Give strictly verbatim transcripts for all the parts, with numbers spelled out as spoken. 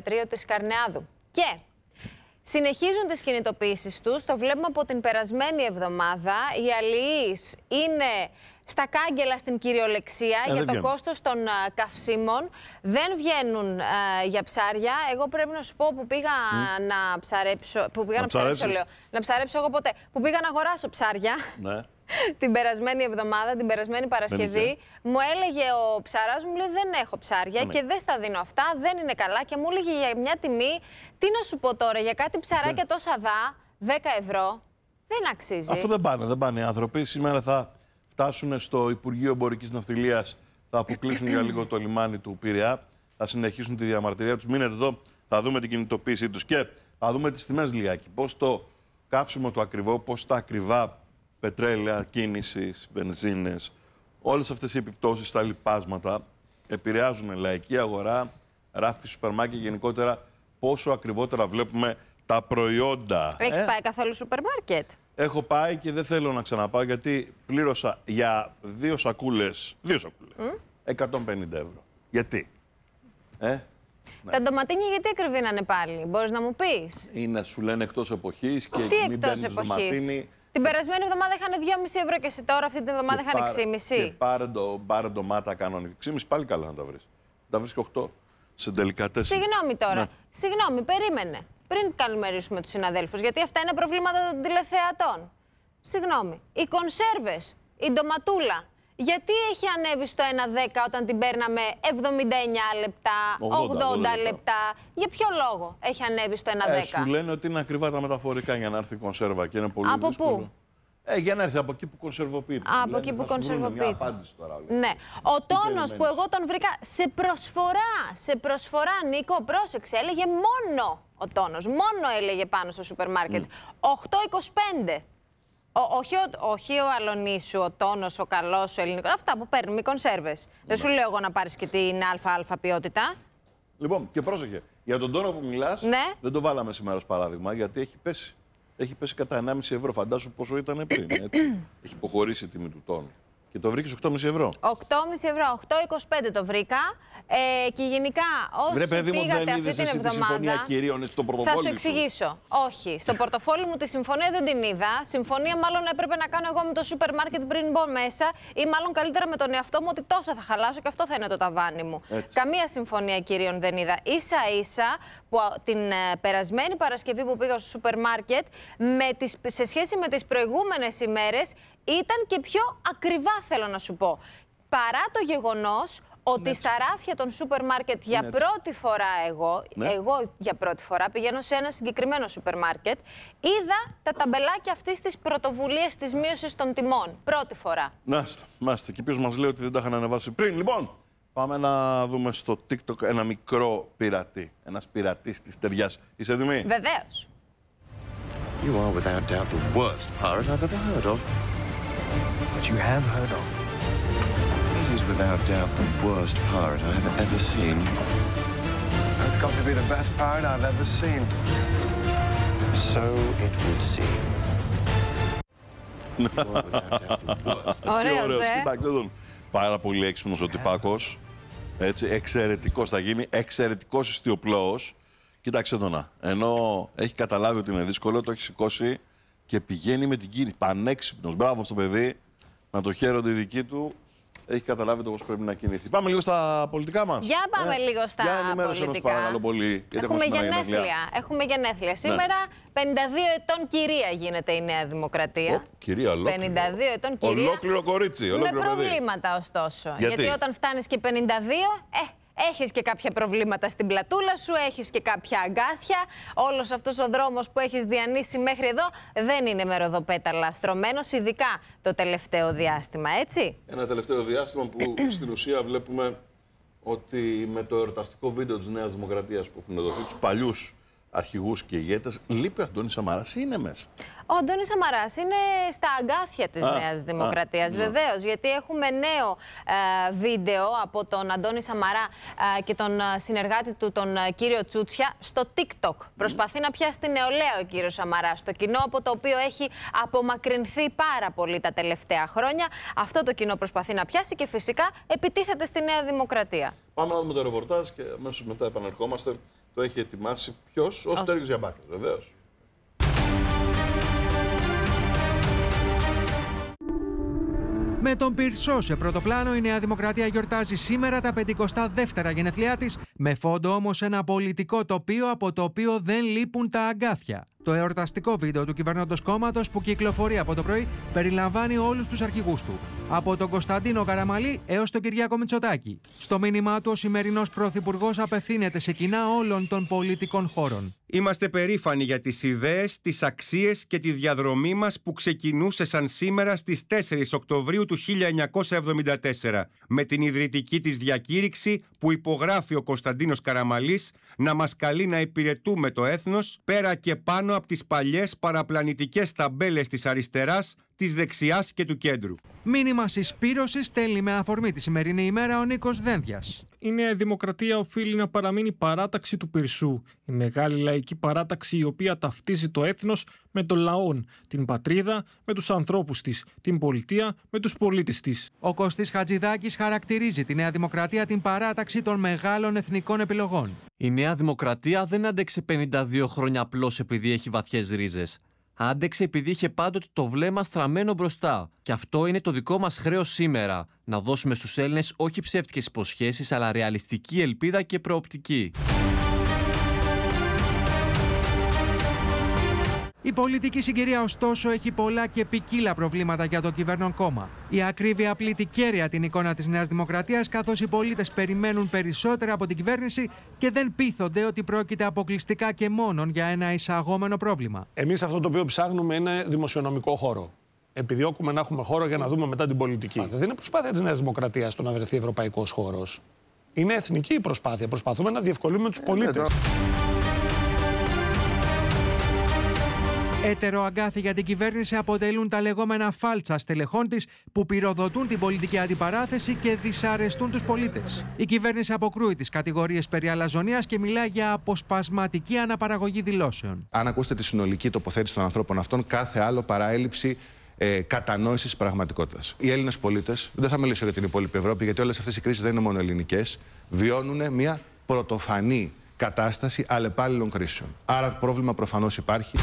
ιατρείο της Καρνεάδου. Και συνεχίζουν τις κινητοποιήσεις τους, το βλέπουμε από την περασμένη εβδομάδα. Οι αλληλείς είναι στα κάγκελα στην κυριολεξία ε, για το βγαίνουν. κόστος των uh, καυσίμων. Δεν βγαίνουν uh, για ψάρια. Εγώ πρέπει να σου πω που πήγα mm. να ψαρέψω. Που πήγα να, να ψαρέψω, λέω. Να ψαρέψω εγώ ποτέ. Που πήγα να αγοράσω ψάρια. Ναι. Την περασμένη εβδομάδα, την περασμένη Παρασκευή, μου έλεγε ο ψαράς μου, λέει, δεν έχω ψάρια ναι. και δεν στα δίνω αυτά, δεν είναι καλά. Και μου έλεγε για μια τιμή, τι να σου πω τώρα, για κάτι ψαράκια ναι. τόσα δά, δέκα ευρώ, δεν αξίζει. Αφού δεν πάνε, δεν πάνε οι άνθρωποι. Σήμερα θα φτάσουν στο Υπουργείο Εμπορικής Ναυτιλίας, θα αποκλείσουν για λίγο το λιμάνι του Πειραιά, θα συνεχίσουν τη διαμαρτυρία τους. Μείνετε εδώ, θα δούμε την κινητοποίησή τους και θα δούμε τις τιμές λιγάκι. Πώς το καύσιμο του ακριβό, πώς τα ακριβά πετρέλαια, κίνησης, βενζίνες, όλες αυτές οι επιπτώσεις στα λοιπάσματα επηρεάζουν λαϊκή αγορά, ράφι, σούπερ μάρκετ, γενικότερα πόσο ακριβότερα βλέπουμε τα προϊόντα. Έχεις ε? πάει καθόλου σούπερ μάρκετ? Έχω πάει και δεν θέλω να ξαναπάω γιατί πλήρωσα για δύο σακούλες, δύο σακούλες, mm? εκατόν πενήντα ευρώ. Γιατί? Ε? Ναι. Τα ντοματίνια γιατί ακριβή να είναι πάλι, μπορείς να μου πεις? Είναι, σου λένε εκτός εποχής και τι μην παίρνεις ντοματίνι. Την περασμένη εβδομάδα είχαν δυόμισι ευρώ και εσύ τώρα αυτή την εβδομάδα είχαν έξι κόμμα πέντε. Και πάρε, το, πάρε ντομάτα κανονικά. έξι κόμμα πέντε πάλι καλά να τα βρεις. Τα βρεις και οκτώ σε τελικατέσσερα. Συγγνώμη τώρα. Ναι. Συγγνώμη, περίμενε. Πριν καλημερίσουμε τους συναδέλφους, γιατί αυτά είναι προβλήματα των τηλεθεατών. Συγγνώμη. Οι κονσέρβες, η ντοματούλα, γιατί έχει ανέβει στο ένα δέκα όταν την παίρναμε εβδομήντα εννιά λεπτά, ογδόντα λεπτά. Για ποιο λόγο έχει ανέβει στο ένα δέκα? Ε, σου λένε ότι είναι ακριβά τα μεταφορικά για να έρθει η κονσέρβα και είναι πολύ από δύσκολο. Πού? Ε, για να έρθει από εκεί που κονσερβοποιείται. Από εκεί που κονσερβοποιείται. Ναι. Ο τόνος που εγώ τον βρήκα σε προσφορά, σε προσφορά, Νίκο, πρόσεξε, έλεγε μόνο ο τόνος. Μόνο έλεγε πάνω στο σούπερ μάρκετ. Mm. οκτώ είκοσι πέντε. Ο, όχι, ο, όχι ο αλονίσου, ο τόνος, ο καλός, ο ελληνικός. Αυτά που παίρνουμε, οι κονσέρβες. Ναι. Δεν σου λέω εγώ να πάρεις και την αλφα-αλφα ποιότητα. Λοιπόν, και πρόσεχε. Για τον τόνο που μιλάς, ναι. δεν το βάλαμε σήμερα ως παράδειγμα, γιατί έχει πέσει. Έχει πέσει κατά ενάμιση ευρώ. Φαντάσου πόσο ήταν πριν. Έτσι. Έχει υποχωρήσει η τιμή του τόνου. Και το βρήκες οκτώ κόμμα πέντε ευρώ. οκτώ κόμμα πέντε ευρώ, οκτώ είκοσι πέντε το βρήκα. Ε, και γενικά, όσοι παιδί μου, πήγατε δεν αυτή την εβδομάδα... Τη συμφωνία κυρίων στο πορτοφόλι θα σου εξηγήσω. Σου. Όχι. Στο πορτοφόλι μου τη συμφωνία δεν την είδα. Συμφωνία μάλλον έπρεπε να κάνω εγώ με το σούπερ μάρκετ πριν μπω μέσα, ή μάλλον καλύτερα με τον εαυτό μου ότι τόσα θα χαλάσω και αυτό θα είναι το ταβάνι μου. Έτσι. Καμία συμφωνία κυρίων δεν είδα. Ίσα ίσα που την ε, περασμένη Παρασκευή που πήγα στο σούπερ μάρκετ, με τις, σε σχέση με τις προηγούμενες ημέρες, ήταν και πιο ακριβά, θέλω να σου πω. Παρά το γεγονός ότι στα ράφια των σούπερ μάρκετ για πρώτη φορά εγώ, ναι. εγώ για πρώτη φορά πηγαίνω σε ένα συγκεκριμένο σούπερ μάρκετ, είδα τα ταμπελάκια αυτής της πρωτοβουλίας της μείωσης των τιμών. Πρώτη φορά. Μάστε, μάστε. Και ποιος μας λέει ότι δεν τα είχαν ανεβάσει πριν. Λοιπόν, πάμε να δούμε στο TikTok ένα μικρό πειρατή. Ένας πειρατής της ταιριάς. Είσαι έτοιμη? Βεβαίως. You are without doubt the worst pirate I've ever heard of. But you have heard of. He is without doubt the worst pirate I have ever seen. It's got to be the best pirate I've ever seen. So it would seem. Ωραίος, ε. Κοιτάξτε τον. Πάρα πολύ έξυπνος ο τυπάκος. Έτσι, εξαιρετικός θα γίνει. Εξαιρετικός ιστιοπλώος. Κοίταξε τον να. Ενώ έχει καταλάβει ότι είναι δύσκολο, το έχει σηκώσει και πηγαίνει με την κίνηση. Πανέξυπνος. Μπράβο στο παιδί. Να το χαίρονται οι δικοί του. Έχει καταλάβει το πώς πρέπει να κινηθεί. Πάμε λίγο στα πολιτικά μας. Για πάμε ε, λίγο στα για ενημέρωσε πολιτικά. Μας παρακαλώ πολύ. Έχουμε γενέθλια. Έχουμε γενέθλια. Σήμερα ναι. πενήντα δύο ετών κυρία γίνεται η Νέα Δημοκρατία. Oh, κυρία, ολόκληρο. πενήντα δύο ετών κυρία. Ολόκληρο κορίτσι. Ολόκληρο με παιδί. προβλήματα ωστόσο. Γιατί? Γιατί όταν φτάνεις και πενήντα δύο, ε, έχεις και κάποια προβλήματα στην πλατούλα σου, έχεις και κάποια αγκάθια. Όλος αυτός ο δρόμος που έχεις διανύσει μέχρι εδώ δεν είναι με ροδοπέταλα στρωμένος, ειδικά το τελευταίο διάστημα, έτσι. Ένα τελευταίο διάστημα που στην ουσία βλέπουμε ότι με το εορταστικό βίντεο της Νέας Δημοκρατίας που έχουν δοθεί, τους παλιούς αρχηγούς και ηγέτες, λείπει ο Αντώνης Σαμαράς, είναι μέσα. Ο Αντώνης Σαμαράς είναι στα αγκάθια της α, Νέας Δημοκρατίας, α, βεβαίως, γιατί έχουμε νέο ε, βίντεο από τον Αντώνη Σαμαρά ε, και τον συνεργάτη του, τον ε, κύριο Τσούτσια, στο TikTok. Mm. Προσπαθεί να πιάσει την νεολαία ο κύριος Σαμαράς, το κοινό από το οποίο έχει απομακρυνθεί πάρα πολύ τα τελευταία χρόνια. Αυτό το κοινό προσπαθεί να πιάσει και φυσικά επιτίθεται στη Νέα Δημοκρατία. Πάμε να δούμε το ρεπορτάζ και αμέσως μετά επανερχόμαστε Το έχει ετοιμάσει ποιος? Ο Στέλιος Διαμάκης, βεβαίως. Με τον Πυρσό σε πρώτο πλάνο, η Νέα Δημοκρατία γιορτάζει σήμερα τα πενηκοστά δεύτερα γενέθλιά της, με φόντο όμως ένα πολιτικό τοπίο από το οποίο δεν λείπουν τα αγκάθια. Το εορταστικό βίντεο του κυβερνώντος κόμματος που κυκλοφορεί από το πρωί περιλαμβάνει όλους τους αρχηγούς του, από τον Κωνσταντίνο Καραμανλή έως τον Κυριάκο Μητσοτάκη. Στο μήνυμά του, ο σημερινός πρωθυπουργός απευθύνεται σε κοινά όλων των πολιτικών χώρων. Είμαστε περήφανοι για τις ιδέες, τις αξίες και τη διαδρομή μας που ξεκινούσε σαν σήμερα στις τέσσερις Οκτωβρίου του χίλια εννιακόσια εβδομήντα τέσσερα, με την ιδρυτική της διακήρυξη που υπογράφει ο Κωνσταντίνος Καραμανλής να μας καλεί να υπηρετούμε το έθνος πέρα και πάνω από τις παλιές παραπλανητικές ταμπέλες της αριστεράς, της δεξιάς και του κέντρου. Μήνυμα συσπήρωσης στέλνει με αφορμή τη σημερινή ημέρα ο Νίκος Δένδιας. Η Νέα Δημοκρατία οφείλει να παραμείνει παράταξη του Πυρσού, η μεγάλη λαϊκή παράταξη η οποία ταυτίζει το έθνος με τον λαό, την πατρίδα με τους ανθρώπους της, την πολιτεία με τους πολίτες της. Ο Κωστής Χατζηδάκης χαρακτηρίζει τη Νέα Δημοκρατία την παράταξη των μεγάλων εθνικών επιλογών. Η Νέα Δημοκρατία δεν άντεξε πενήντα δύο χρόνια απλώς επειδή έχει βαθιές ρίζες. Άντεξε επειδή είχε πάντοτε το βλέμμα στραμμένο μπροστά. Και αυτό είναι το δικό μας χρέος σήμερα. Να δώσουμε στους Έλληνες όχι ψεύτικες υποσχέσεις, αλλά ρεαλιστική ελπίδα και προοπτική. Η πολιτική συγκυρία, ωστόσο, έχει πολλά και ποικίλα προβλήματα για το κυβερνών κόμμα. Η ακρίβεια πλήττει κέρια την εικόνα της Νέας Δημοκρατίας, καθώς οι πολίτες περιμένουν περισσότερα από την κυβέρνηση και δεν πείθονται ότι πρόκειται αποκλειστικά και μόνον για ένα εισαγόμενο πρόβλημα. Εμείς αυτό το οποίο ψάχνουμε είναι δημοσιονομικό χώρο. Επιδιώκουμε να έχουμε χώρο για να δούμε μετά την πολιτική. Δεν είναι προσπάθεια της Νέας Δημοκρατίας το να βρεθεί ευρωπαϊκός χώρος. Είναι εθνική η προσπάθεια. Προσπαθούμε να διευκολύνουμε τους πολίτες. Έτερο αγκάθι για την κυβέρνηση αποτελούν τα λεγόμενα φάλτσα στελεχών της που πυροδοτούν την πολιτική αντιπαράθεση και δυσαρεστούν τους πολίτες. Η κυβέρνηση αποκρούει τις κατηγορίες περί αλαζονίας και μιλά για αποσπασματική αναπαραγωγή δηλώσεων. Αν ακούσετε τη συνολική τοποθέτηση των ανθρώπων αυτών, κάθε άλλο παρά έλλειψη ε, κατανόησης πραγματικότητας. Οι Έλληνες πολίτες, δεν θα μιλήσω για την υπόλοιπη Ευρώπη, γιατί όλες αυτές οι κρίσεις δεν είναι μόνο ελληνικές, βιώνουν μια πρωτοφανή κατάσταση αλλεπάλληλων κρίσεων. Άρα πρόβλημα προφανώς υπάρχει.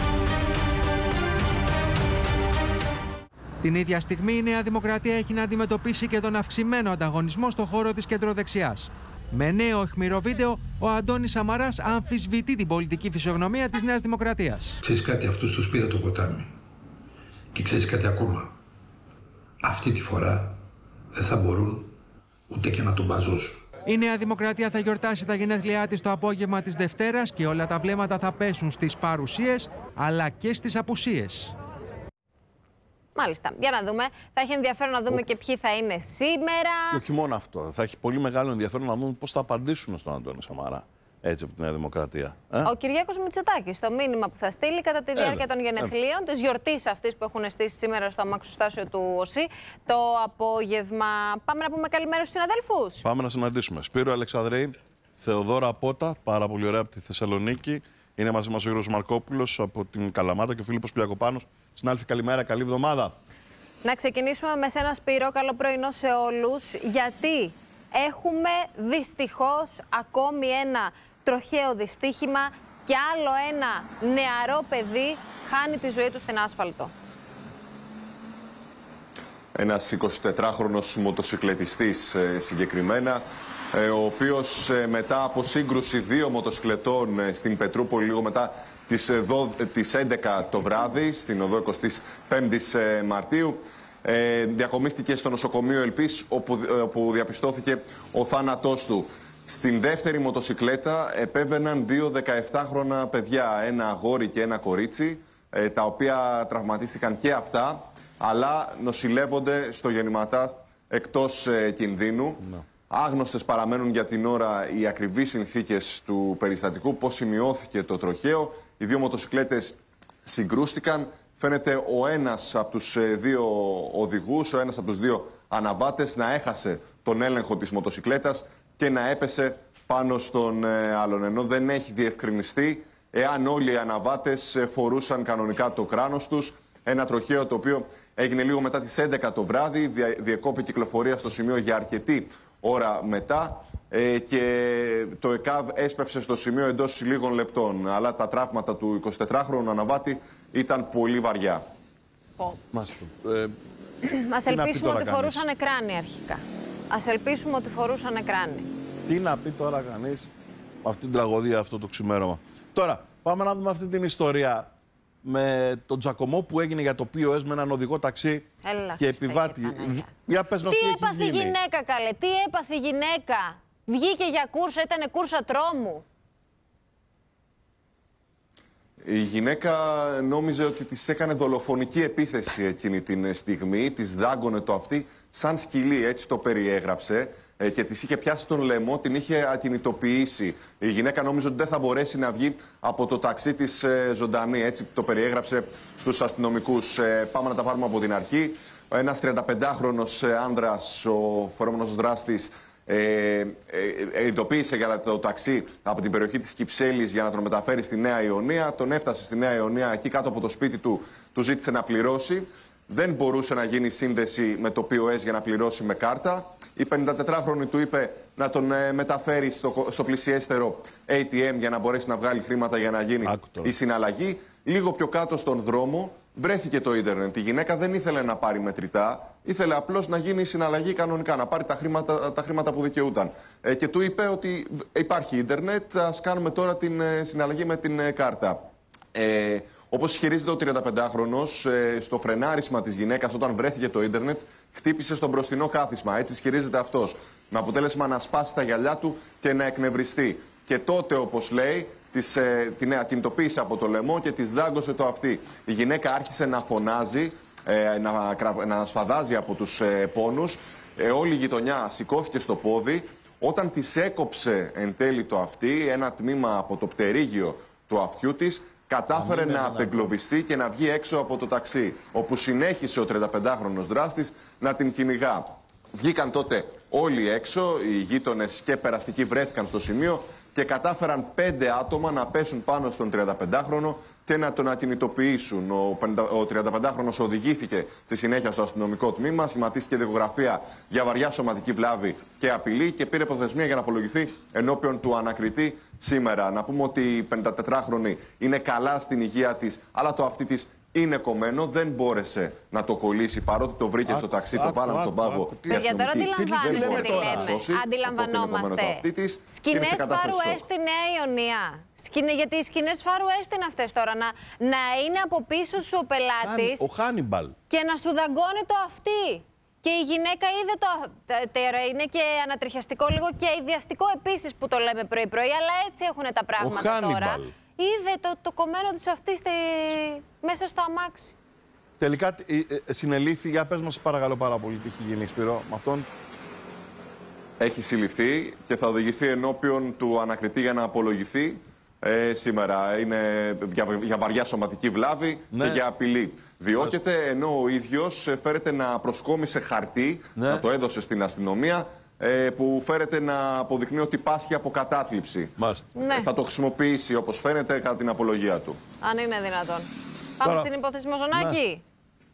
Την ίδια στιγμή η Νέα Δημοκρατία έχει να αντιμετωπίσει και τον αυξημένο ανταγωνισμό στον χώρο της κεντροδεξιάς. Με νέο αιχμηρό βίντεο, ο Αντώνης Σαμαράς αμφισβητεί την πολιτική φυσιογνωμία της Νέας Δημοκρατίας. Ξέρεις κάτι, αυτούς τους πήρε το ποτάμι. Και ξέρεις κάτι ακόμα. Αυτή τη φορά δεν θα μπορούν ούτε και να τον μπαζώσουν. Η Νέα Δημοκρατία θα γιορτάσει τα γενέθλιά της το απόγευμα της Δευτέρας και όλα τα βλέμματα θα πέσουν στις παρουσίες αλλά και στις απουσίες. Μάλιστα. Για να δούμε. Θα έχει ενδιαφέρον να δούμε Ο... και ποιοι θα είναι σήμερα. Και όχι μόνο αυτό. Θα έχει πολύ μεγάλο ενδιαφέρον να δούμε πώς θα απαντήσουν στον Αντώνη Σαμαρά. Έτσι από τη Νέα Δημοκρατία. Ε? Ο Κυριάκος Μητσοτάκης, το μήνυμα που θα στείλει κατά τη διάρκεια Έλε. των γενεθλίων, Έλε. της γιορτής αυτής που έχουν στήσει σήμερα στο αμαξοστάσιο του ΟΣΥ, το απόγευμα. Πάμε να πούμε καλημέρα στους συναδέλφους. Πάμε να συναντήσουμε. Σπύρο Αλεξανδρέη, Θεοδόρα Πότα, πάρα πολύ ωραία από τη Θεσσαλονίκη. Είναι μαζί μας ο Γιώργος Μαρκόπουλος από την Καλαμάτα και ο Φίλιππος Πλιακοπάνος. Συνάδελφοι, καλημέρα, καλή εβδομάδα. Να ξεκινήσουμε με σένα, Σπύρο. Καλό πρωινό σε όλους. Γιατί έχουμε δυστυχώς ακόμη ένα τροχαίο δυστύχημα και άλλο ένα νεαρό παιδί χάνει τη ζωή του στην άσφαλτο. Ένας εικοσιτετράχρονος μοτοσυκλετιστής συγκεκριμένα, ο οποίος μετά από σύγκρουση δύο μοτοσυκλετών στην Πετρούπολη λίγο μετά τις έντεκα το βράδυ, στην οδό εικοστή πέμπτη Μαρτίου, διακομίστηκε στο νοσοκομείο Ελπής, όπου, όπου διαπιστώθηκε ο θάνατός του. Στην δεύτερη μοτοσυκλέτα επέβαιναν δύο δεκαεπτάχρονα παιδιά, ένα αγόρι και ένα κορίτσι, τα οποία τραυματίστηκαν και αυτά, αλλά νοσηλεύονται στο γεννηματά εκτός κινδύνου. No. Άγνωστες παραμένουν για την ώρα οι ακριβείς συνθήκες του περιστατικού, πώς σημειώθηκε το τροχαίο. Οι δύο μοτοσυκλέτες συγκρούστηκαν. Φαίνεται ο ένας από τους δύο οδηγούς, ο ένας από τους δύο αναβάτες να έχασε τον έλεγχο της μοτοσυκλέτας και να έπεσε πάνω στον άλλον. Ενώ δεν έχει διευκρινιστεί εάν όλοι οι αναβάτες φορούσαν κανονικά το κράνος τους. Ένα τροχαίο το οποίο έγινε λίγο μετά τις έντεκα το βράδυ, διεκόπη κυκλοφορία στο σημείο για αρκετή ώρα μετά. ε, και το ΕΚΑΒ έσπευσε στο σημείο εντός λίγων λεπτών. Αλλά τα τραύματα του εικοσιτετράχρονου αναβάτη ήταν πολύ βαριά. Μάστε. Ε, Ας ελπίσουμε ότι φορούσαν εκράνη αρχικά. Ας ελπίσουμε ότι φορούσαν εκράνη. Τι να πει τώρα κανείς με αυτή την τραγωδία, αυτό το ξημέρωμα. Τώρα, πάμε να δούμε αυτή την ιστορία με τον Τζακωμό που έγινε για το πι ο ες με έναν οδηγό ταξί Έλα, και επιβάτη. Για πες μας τι τι έπαθε η γυναίκα, καλέ, τι έπαθε η γυναίκα. Βγήκε για κούρσα, ήταν κούρσα τρόμου. Η γυναίκα νόμιζε ότι της έκανε δολοφονική επίθεση εκείνη την στιγμή, της δάγκωνε το αυτί σαν σκυλί, έτσι το περιέγραψε, και της είχε πιάσει τον λαιμό, την είχε ακινητοποιήσει. Η γυναίκα νόμιζε ότι δεν θα μπορέσει να βγει από το ταξί της ζωντανή, έτσι το περιέγραψε στους αστυνομικούς. Πάμε να τα πάρουμε από την αρχή. Ένας τριανταπεντάχρονος άνδρας, ο φερόμενος δράστης, Ε, ε, ε, ειδοποίησε για το ταξί από την περιοχή της Κυψέλης για να τον μεταφέρει στη Νέα Ιωνία. Τον έφτασε στη Νέα Ιωνία, εκεί κάτω από το σπίτι του, του ζήτησε να πληρώσει. Δεν μπορούσε να γίνει σύνδεση με το πι ο ες για να πληρώσει με κάρτα. Η πενηντατετράχρονη του είπε να τον ε, μεταφέρει στο, στο πλησιέστερο έι τι εμ για να μπορέσει να βγάλει χρήματα για να γίνει η συναλλαγή. Λίγο πιο κάτω στον δρόμο βρέθηκε το ίντερνετ. Η γυναίκα δεν ήθελε να πάρει μετρητά, ήθελε απλώς να γίνει η συναλλαγή κανονικά, να πάρει τα χρήματα, τα χρήματα που δικαιούταν. Ε, και του είπε ότι υπάρχει ίντερνετ, ας κάνουμε τώρα την ε, συναλλαγή με την ε, κάρτα. Ε, όπως ισχυρίζεται ο τριανταπεντάχρονος, ε, στο φρενάρισμα της γυναίκας όταν βρέθηκε το ίντερνετ, χτύπησε στο μπροστινό κάθισμα. Έτσι ισχυρίζεται αυτός. Με αποτέλεσμα να σπάσει τα γυαλιά του και να εκνευριστεί. Και τότε, όπως λέει, Της, ε, την ακινητοποίησε από το λαιμό και της δάγκωσε το αυτί. Η γυναίκα άρχισε να φωνάζει, ε, να, να σφαδάζει από τους ε, πόνους. Ε, όλη η γειτονιά σηκώθηκε στο πόδι. Όταν της έκοψε εν τέλει το αυτί, ένα τμήμα από το πτερίγιο του αυτιού της, κατάφερε Αμήν, να απεγκλωβιστεί και να βγει έξω από το ταξί, όπου συνέχισε ο τριανταπεντάχρονος δράστης να την κυνηγά. Βγήκαν τότε όλοι έξω, οι γείτονες και περαστικοί βρέθηκαν στο σημείο και κατάφεραν πέντε άτομα να πέσουν πάνω στον τριανταπεντάχρονο και να τον ακινητοποιήσουν. Ο, ο τριανταπεντάχρονος οδηγήθηκε στη συνέχεια στο αστυνομικό τμήμα, σχηματίστηκε δικογραφία για βαριά σωματική βλάβη και απειλή και πήρε προθεσμία για να απολογηθεί ενώπιον του ανακριτή σήμερα. Να πούμε ότι η πενηντατετράχρονη είναι καλά στην υγεία της, αλλά το αυτί της είναι κομμένο, δεν μπόρεσε να το κολλήσει παρότι το βρήκε άκου, στο ταξί, άκου, το βάλαμε στον πάγο. Παιδιά, τώρα αντιλαμβάνεστε τι λέμε. Αντιλαμβανόμαστε. Σκηνές Φάρου Ες στη Νέα Ιωνία. Σκηνε, γιατί οι σκηνές Φάρου Ες είναι αυτές τώρα. Να, να είναι από πίσω σου ο πελάτης. Ο Χάνιμπαλ. Και να σου δαγκώνει το αυτί. Και η γυναίκα είδε το. Τέρα είναι και ανατριχιαστικό λίγο και ιδιαστικό επίσης που το λέμε πρωί-πρωί, αλλά έτσι έχουν τα πράγματα τώρα. Είδε το, το κομμένο της αυτή στη... μέσα στο αμάξι. Τελικά ε, συνελήφθη, για πες μας παρακαλώ πάρα πολύ τι έχει γίνει, Σπύρο, με αυτόν. Έχει συλληφθεί και θα οδηγηθεί ενώπιον του ανακριτή για να απολογηθεί ε, σήμερα. Είναι για, για βαριά σωματική βλάβη ναι. και για απειλή. Διώκεται ενώ ο ίδιος φέρεται να προσκόμισε χαρτί, ναι. να το έδωσε στην αστυνομία, που φέρεται να αποδεικνύει ότι πάσχει από κατάθλιψη. Ναι. Θα το χρησιμοποιήσει όπως φαίνεται κατά την απολογία του. Αν είναι δυνατόν. Πάμε Τώρα... στην υπόθεση Μαζονάκη. Ναι.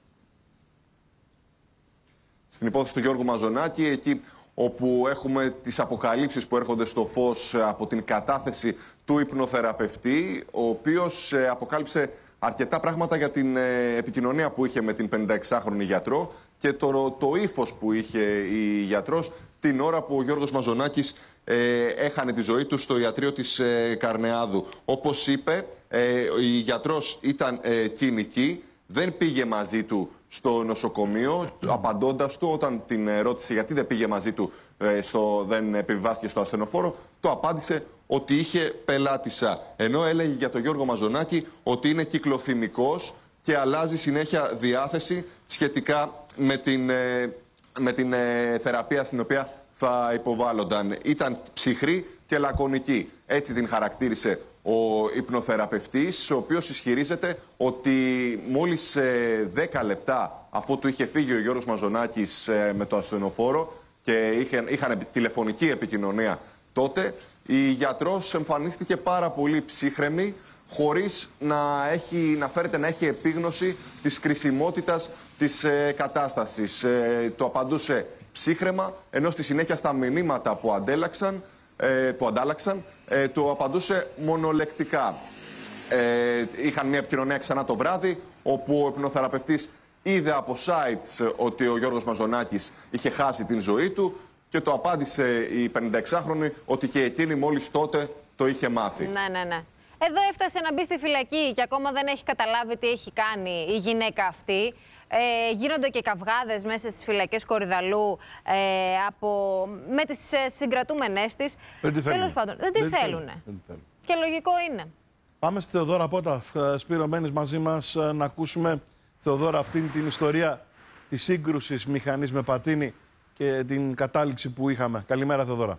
Στην υπόθεση του Γιώργου Μαζονάκη, εκεί όπου έχουμε τις αποκαλύψεις που έρχονται στο φως από την κατάθεση του υπνοθεραπευτή, ο οποίος αποκάλυψε αρκετά πράγματα για την επικοινωνία που είχε με την πενηνταεξάχρονη γιατρό και το, το ύφος που είχε η γιατρός την ώρα που ο Γιώργος Μαζονάκης ε, έχανε τη ζωή του στο ιατρείο της ε, Καρνεάδου. Όπως είπε, ε, η γιατρός ήταν ε, κοινική, δεν πήγε μαζί του στο νοσοκομείο, απαντώντας του όταν την ρώτησε γιατί δεν πήγε μαζί του, ε, στο, δεν επιβιβάστηκε στο ασθενοφόρο, το απάντησε ότι είχε πελάτησα. Ενώ έλεγε για τον Γιώργο Μαζονάκη ότι είναι κυκλοθυμικός και αλλάζει συνέχεια διάθεση σχετικά με την, ε, με την ε, θεραπεία στην οποία θα υποβάλλονταν. Ήταν ψυχρή και λακωνική. Έτσι την χαρακτήρισε ο υπνοθεραπευτής, ο οποίος ισχυρίζεται ότι μόλις ε, δέκα λεπτά αφού του είχε φύγει ο Γιώργος Μαζονάκης ε, με το ασθενοφόρο και είχαν, είχαν τηλεφωνική επικοινωνία τότε, η γιατρός εμφανίστηκε πάρα πολύ ψύχρεμη, χωρίς να, έχει, να φέρεται να έχει επίγνωση της κρισιμότητας της ε, κατάστασης. Ε, το απαντούσε ψύχρεμα, ενώ στη συνέχεια στα μηνύματα που αντέλαξαν, ε, που αντάλλαξαν, ε, του απαντούσε μονολεκτικά. Ε, είχαν μια επικοινωνία ξανά το βράδυ, όπου ο υπνοθεραπευτής είδε από sites ότι ο Γιώργος Μαζονάκης είχε χάσει την ζωή του και το απάντησε η πενηνταεξάχρονη ότι και εκείνη μόλις τότε το είχε μάθει. Ναι, ναι, ναι. Εδώ έφτασε να μπει στη φυλακή και ακόμα δεν έχει καταλάβει τι έχει κάνει η γυναίκα αυτή. Ε, γίνονται και καυγάδες μέσα στις φυλακές Κορυδαλλού ε, από, με τις ε, συγκρατούμενές της. Τέλος πάντων, δεν τη θέλουν. Και λογικό είναι. Πάμε στη Θεοδόρα Πότα. Σπύρο, μένεις μαζί μας να ακούσουμε, Θεοδόρα, αυτήν την ιστορία της σύγκρουσης μηχανής με πατίνι και την κατάληξη που είχαμε. Καλημέρα, Θεοδόρα.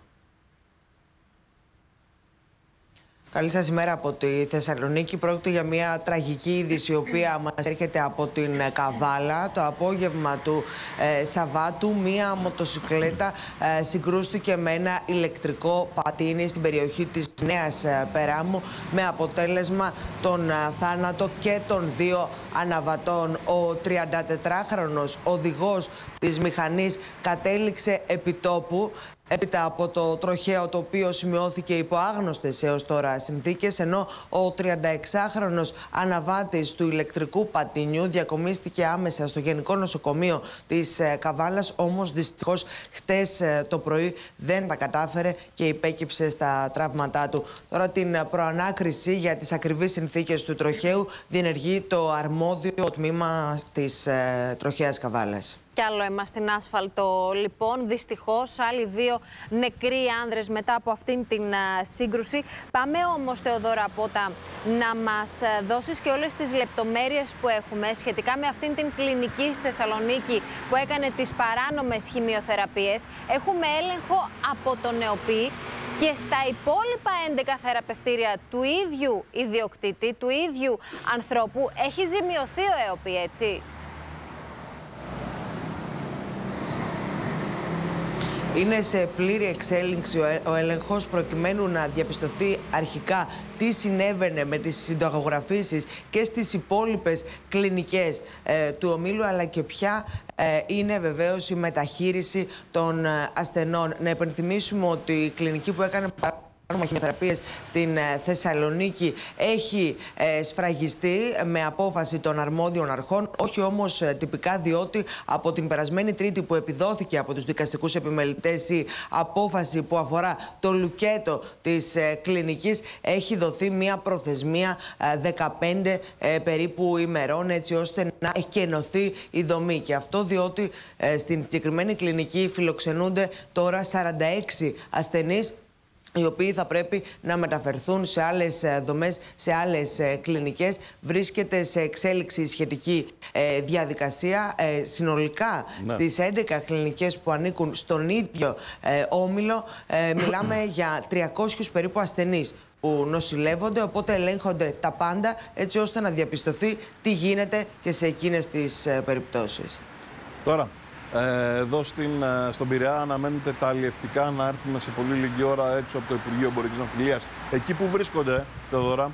Καλή σας ημέρα από τη Θεσσαλονίκη. Πρόκειται για μια τραγική είδηση η οποία μας έρχεται από την Καβάλα. Το απόγευμα του ε, Σαββάτου μία μοτοσικλέτα ε, συγκρούστηκε με ένα ηλεκτρικό πατίνι στην περιοχή της Νέας ε, Περάμου, με αποτέλεσμα τον ε, θάνατο και των δύο αναβατών. Ο τριαντατετράχρονος οδηγός της μηχανής κατέληξε επιτόπου έπειτα από το τροχαίο, το οποίο σημειώθηκε υπό άγνωστες έως τώρα συνθήκες, ενώ ο τριανταεξάχρονος αναβάτης του ηλεκτρικού πατίνιου διακομίστηκε άμεσα στο Γενικό Νοσοκομείο της Καβάλας, όμως δυστυχώς χτες το πρωί δεν τα κατάφερε και υπέκυψε στα τραύματά του. Τώρα την προανάκριση για τις ακριβείς συνθήκες του τροχαίου διενεργεί το αρμόδιο τμήμα της ε, τροχαίας Καβάλας. Κι άλλο αίμα στην άσφαλτο, λοιπόν. Δυστυχώς, άλλοι δύο νεκροί άνδρες μετά από αυτήν την uh, σύγκρουση. Πάμε όμως, Θεοδόρα Πότα, να μας uh, δώσεις και όλες τις λεπτομέρειες που έχουμε σχετικά με αυτήν την κλινική στη Θεσσαλονίκη που έκανε τις παράνομες χημειοθεραπείες. Έχουμε έλεγχο από τον ΕΟΠΗ και στα υπόλοιπα έντεκα θεραπευτήρια του ίδιου ιδιοκτήτη, του ίδιου ανθρώπου, έχει ζημιωθεί ο ΕΟΠΗ, έτσι. Είναι σε πλήρη εξέλιξη ο έλεγχος προκειμένου να διαπιστωθεί αρχικά τι συνέβαινε με τις συνταγογραφήσεις και στις υπόλοιπες κλινικές ε, του ομίλου, αλλά και ποια ε, είναι βεβαίως η μεταχείριση των ε, ασθενών. Να υπενθυμίσουμε ότι η κλινική που έκανε χημειοθεραπείες στην Θεσσαλονίκη έχει ε, σφραγιστεί με απόφαση των αρμόδιων αρχών, όχι όμως ε, τυπικά, διότι από την περασμένη Τρίτη που επιδόθηκε από τους δικαστικούς επιμελητές η απόφαση που αφορά το λουκέτο της ε, κλινικής, έχει δοθεί μια προθεσμία ε, δεκαπέντε ε, περίπου ημερών, έτσι ώστε να εκενωθεί η δομή. Και αυτό διότι ε, στην συγκεκριμένη κλινική φιλοξενούνται τώρα σαράντα έξι ασθενείς, οι οποίοι θα πρέπει να μεταφερθούν σε άλλες δομές, σε άλλες κλινικές. Βρίσκεται σε εξέλιξη σχετική ε, διαδικασία. Ε, συνολικά, ναι, στις έντεκα κλινικές που ανήκουν στον ίδιο ε, όμιλο, ε, μιλάμε για τριακόσιους περίπου ασθενείς που νοσηλεύονται, οπότε ελέγχονται τα πάντα έτσι ώστε να διαπιστωθεί τι γίνεται και σε εκείνες τις ε, περιπτώσεις. Τώρα, Ε, εδώ στην, στον Πειραιά αναμένεται τα αλλιευτικά να έρθουν σε πολύ λίγη ώρα έξω από το Υπουργείο Εμπορικής Ναυτιλίας. Εκεί που βρίσκονται, Θεοδόρα?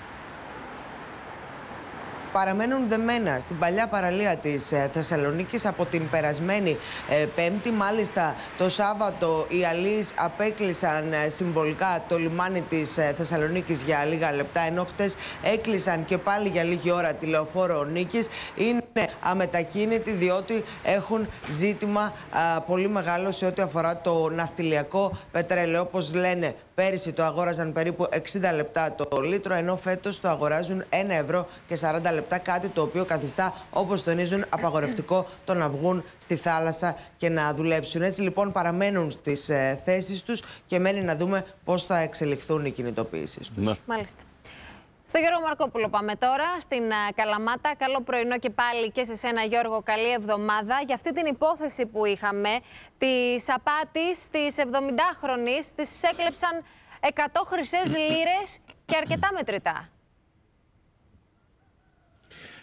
Παραμένουν δεμένα στην παλιά παραλία της ε, Θεσσαλονίκης από την περασμένη ε, Πέμπτη. Μάλιστα το Σάββατο οι αλείς απέκλεισαν ε, συμβολικά το λιμάνι της ε, Θεσσαλονίκης για λίγα λεπτά, ενώ χτες έκλεισαν και πάλι για λίγη ώρα τη λεωφόρο Νίκης. Είναι αμετακίνητοι διότι έχουν ζήτημα α, πολύ μεγάλο σε ό,τι αφορά το ναυτιλιακό πετρέλαιο. Όπως λένε, πέρυσι το αγόραζαν περίπου εξήντα λεπτά το λίτρο, ενώ φέτος το αγοράζουν ένα ευρώ και σαράντα λεπτά, κάτι το οποίο καθιστά, όπως τονίζουν, απαγορευτικό το να βγουν στη θάλασσα και να δουλέψουν. Έτσι λοιπόν παραμένουν στις ε, θέσεις τους και μένει να δούμε πώς θα εξελιχθούν οι κινητοποιήσεις τους. Ναι. Μάλιστα. Στο Γιώργο Μαρκόπουλο πάμε τώρα, στην uh, Καλαμάτα. Καλό πρωινό και πάλι και σε σένα, Γιώργο. Καλή εβδομάδα. Για αυτή την υπόθεση που είχαμε, της απάτης της εβδομηντάχρονης, της έκλεψαν εκατό χρυσές λίρες και αρκετά μετρητά.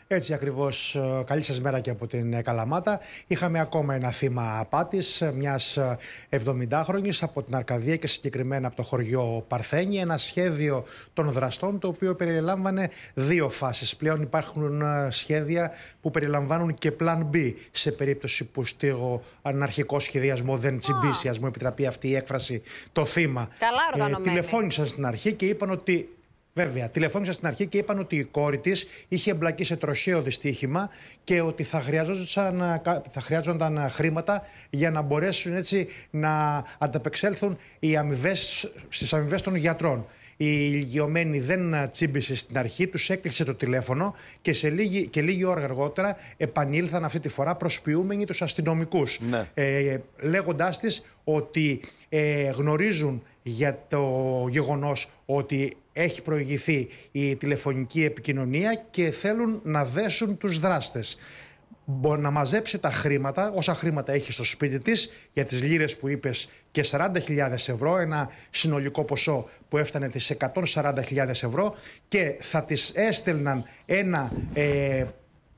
Έτσι ακριβώς, καλή σας μέρα και από την Καλαμάτα. Είχαμε ακόμα ένα θύμα απάτης μιας εβδομηντάχρονης από την Αρκαδία και συγκεκριμένα από το χωριό Παρθένη. Ένα σχέδιο των δραστών το οποίο περιλάμβανε δύο φάσεις. Πλέον υπάρχουν σχέδια που περιλαμβάνουν και πλάν B σε περίπτωση που στο αναρχικό σχεδιασμό δεν τσιμπήσει, ας μου επιτραπεί αυτή η έκφραση, το θύμα. Καλά οργανωμένη. Ε, τηλεφώνησαν στην αρχή και είπαν ότι. Βέβαια, τηλεφώνησαν στην αρχή και είπαν ότι η κόρη της είχε εμπλακεί σε τροχαίο δυστύχημα και ότι θα χρειάζονταν, θα χρειάζονταν χρήματα για να μπορέσουν έτσι να ανταπεξέλθουν οι αμοιβές, στις αμοιβές των γιατρών. Η ηλικιωμένη δεν τσίμπησε στην αρχή, τους έκλεισε το τηλέφωνο και, σε λίγη, και λίγη ώρα αργότερα επανήλθαν αυτή τη φορά προσποιούμενοι τους αστυνομικούς. Ναι. Ε, λέγοντάς της ότι ε, γνωρίζουν για το γεγονός ότι έχει προηγηθεί η τηλεφωνική επικοινωνία και θέλουν να δέσουν τους δράστες. Μπορεί να μαζέψει τα χρήματα, όσα χρήματα έχει στο σπίτι της, για τις λίρες που είπες και σαράντα χιλιάδες ευρώ, ένα συνολικό ποσό που έφτανε τις εκατόν σαράντα χιλιάδες ευρώ, και θα της έστελναν ένα ε,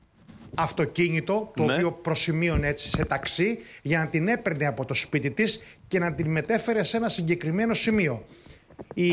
αυτοκίνητο, το ναι. οποίο προσημείωνε έτσι σε ταξί, για να την έπαιρνε από το σπίτι της και να την μετέφερε σε ένα συγκεκριμένο σημείο. Η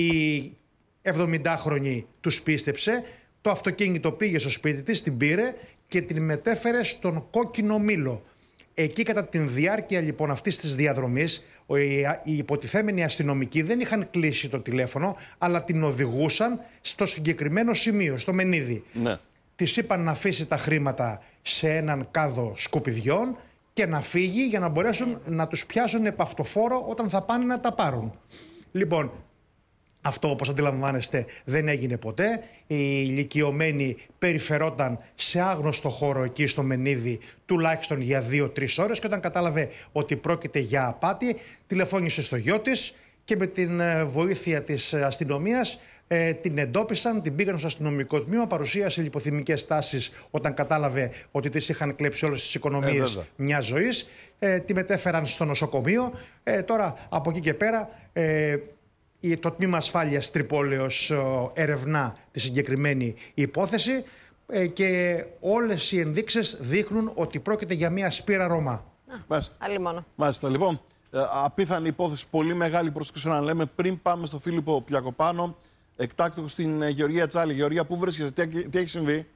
εβδομηντάχρονη τους πίστεψε, το αυτοκίνητο πήγε στο σπίτι της, την πήρε και την μετέφερε στον Κόκκινο Μήλο. Εκεί κατά τη διάρκεια λοιπόν αυτής της διαδρομής, οι υποτιθέμενοι αστυνομικοί δεν είχαν κλείσει το τηλέφωνο, αλλά την οδηγούσαν στο συγκεκριμένο σημείο, στο Μενίδη. Ναι. Της είπαν να αφήσει τα χρήματα σε έναν κάδο σκουπιδιών και να φύγει για να μπορέσουν να τους πιάσουν επαυτοφόρο όταν θα πάνε να τα πάρουν. Λοιπόν, αυτό, όπως αντιλαμβάνεστε, δεν έγινε ποτέ. Η ηλικιωμένη περιφερόταν σε άγνωστο χώρο εκεί στο Μενίδη τουλάχιστον για δύο τρεις ώρες και όταν κατάλαβε ότι πρόκειται για απάτη, τηλεφώνησε στο γιο της και με την βοήθεια της αστυνομίας ε, την εντόπισαν, την πήγαν στο αστυνομικό τμήμα, παρουσίασε λιποθυμικές τάσεις όταν κατάλαβε ότι της είχαν κλέψει όλες τις οικονομίες ε, μιας ζωής. Ε, τη μετέφεραν στο νοσοκομείο. Ε, τώρα από εκεί και πέρα... Ε, Το Τμήμα Ασφάλειας Τρυπόλεως ερευνά τη συγκεκριμένη υπόθεση και όλες οι ενδείξεις δείχνουν ότι πρόκειται για μια σπήρα Ρωμά. Μάλιστα. Άλλη μόνο. Μάλιστα. Λοιπόν, απίθανη υπόθεση, πολύ μεγάλη πρόσκληση να λέμε. Πριν πάμε στο Φίλιππο Πλιακοπάνο, εκτάκτο στην Γεωργία Τσάλη. Γεωργία, πού βρίσκεσαι, τι, τι έχει συμβεί?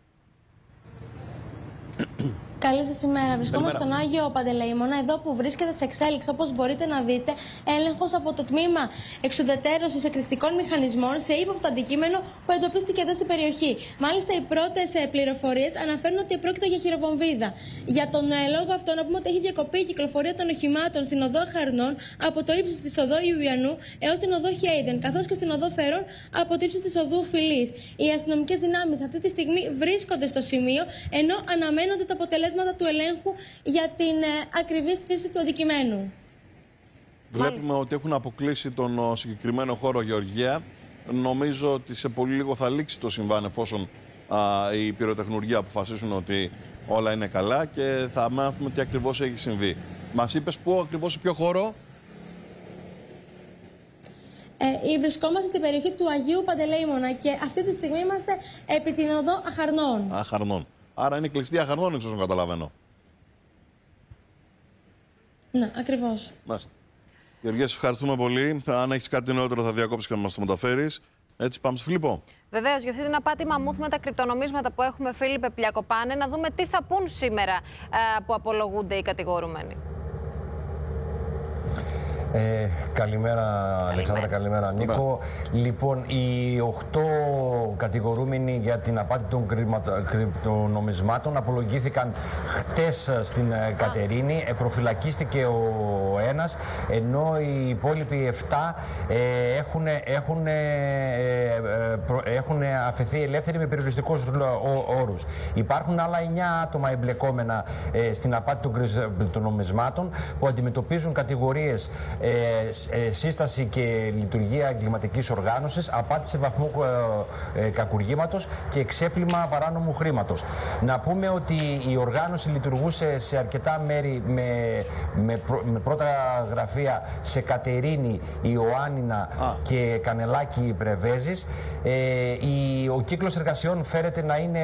Καλή σας ημέρα. Βρισκόμαστε στον Άγιο Παντελεήμονα, εδώ που βρίσκεται σε εξέλιξη, όπως μπορείτε να δείτε, έλεγχος από το τμήμα εξουδετερώσης εκρηκτικών μηχανισμών σε ύποπτο αντικείμενο που εντοπίστηκε εδώ στην περιοχή. Μάλιστα, οι πρώτες πληροφορίες αναφέρουν ότι πρόκειται για χειροβομβίδα. Για τον λόγο αυτό, να πούμε ότι έχει διακοπεί η κυκλοφορία των οχημάτων στην οδό Χαρνών από το ύψος της οδό Ιουιανού έως την οδό Χέιδεν, καθώς και στην οδό Φέρων από το ύψος της οδού Φιλής. Οι αστυνομικές δυνάμεις αυτή τη στιγμή βρίσκονται στο σημείο, ενώ αναμένονται τα αποτελέσματα του ελέγχου για την ε, ακριβή φύση του αντικειμένου. Βλέπουμε Μάλιστα. ότι έχουν αποκλείσει τον συγκεκριμένο χώρο, Γεωργία. Νομίζω ότι σε πολύ λίγο θα λήξει το συμβάν, εφόσον α, οι πυροτεχνουργοί αποφασίσουν ότι όλα είναι καλά και θα μάθουμε τι ακριβώς έχει συμβεί. Μας είπες πού ακριβώς, σε ποιο χώρο? Ε, βρισκόμαστε στην περιοχή του Αγίου Παντελεήμονα και αυτή τη στιγμή είμαστε επί την οδό Αχαρνών. Αχαρνών. Άρα είναι κλειστή Αχαρνών, εξ όσων καταλαβαίνω. Ναι, ακριβώς. Μάλιστα. Γεωργία, σε ευχαριστούμε πολύ. Αν έχεις κάτι νεότερο θα διακόψεις και να μας το μεταφέρεις. Έτσι, πάμε στο Φίλιππο. Βεβαίως, για αυτή την απάτη μαμούθ με τα κρυπτονομίσματα που έχουμε, Φίλιππε Πλιακοπάνε, να δούμε τι θα πούν σήμερα ε, που απολογούνται οι κατηγορούμενοι. Ε, καλημέρα, Αλεξάνδρα, καλημέρα, Νίκο. Λοιπόν, οι οχτώ κατηγορούμενοι για την απάτη των κρυπτονομισμάτων απολογήθηκαν χτες στην Κατερίνη. Ε, προφυλακίστηκε ο ένας, ενώ οι υπόλοιποι επτά ε, έχουν, έχουν, ε, προ, έχουν αφαιθεί ελεύθεροι με περιοριστικούς όρους. Υπάρχουν άλλα εννιά άτομα εμπλεκόμενα ε, στην απάτη των κρυπτονομισμάτων που αντιμετωπίζουν κατηγορίες Ε, ε, σύσταση και λειτουργία εγκληματικής οργάνωσης, απάτη σε βαθμό ε, ε, κακουργήματος και εξέπλυμα παράνομου χρήματος. Να πούμε ότι η οργάνωση λειτουργούσε σε αρκετά μέρη με, με, πρω, με πρώτα γραφεία σε Κατερίνη, Ιωάννινα ah. και Κανελάκι Πρεβέζης. Ε, η, ο κύκλος εργασιών φέρεται να είναι